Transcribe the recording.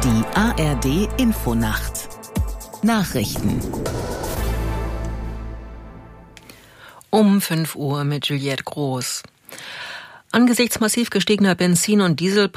Die ARD Infonacht Nachrichten Um 5 Uhr mit Juliette Groß. Angesichts massiv gestiegener Benzin- und Dieselpreise